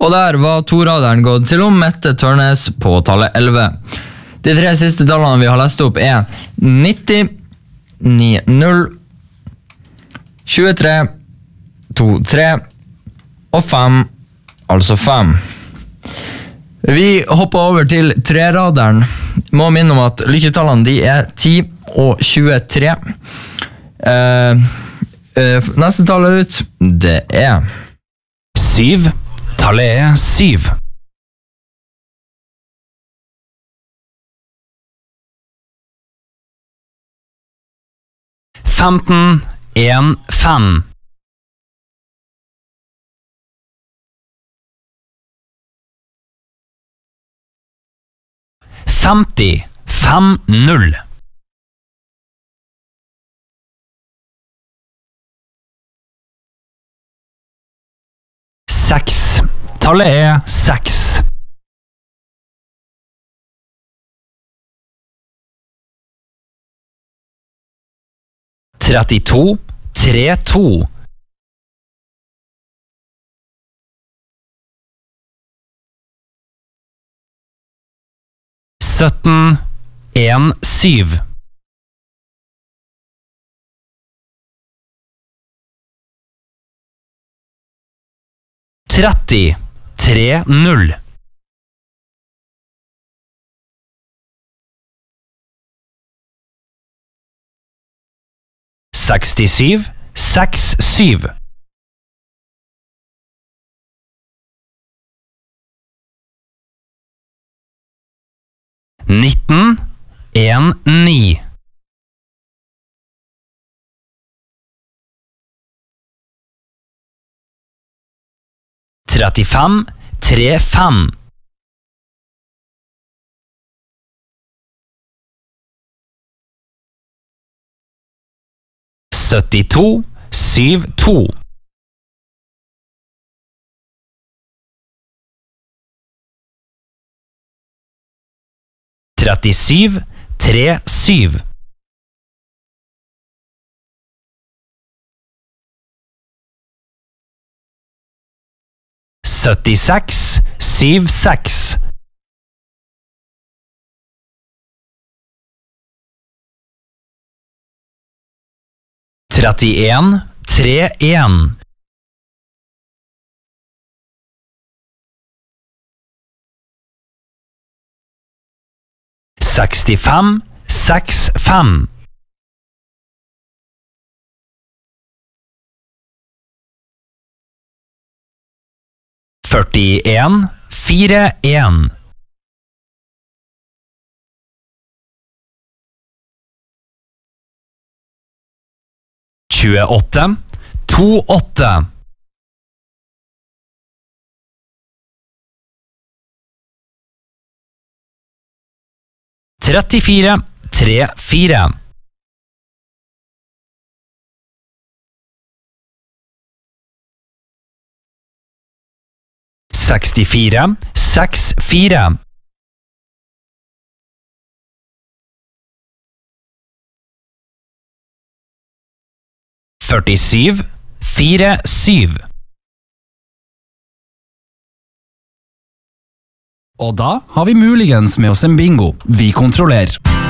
Og der var toraderen gått til Mette Tørnes på tallet 11. De 3 siste tallene vi har lest opp 90, 90, 23, 23 og 5, altså 5. Vi hopper over til treraderen. Må minne om at lykketallene de 10 og 23. Neste tallet ut, det 7. Tallet 7. 15, 1, 5. 50, 5, 0. 6. Tallet 6. 32, 3, 2. 17, 1, 7. 30, 3, 0. 67, 6, 7. 19, 1, 9. 35, 3, 5. 72, 7, 2. 37, 3, 7. 76, 7, 6. 31, 3, 1. 65, 6, 5. 41, 4, 1. 28, 2, 8. 34, 3, 4. 64, 6, 4. 47, 4, 7. Og da har vi muligens med oss en bingo. Vi kontrollerer.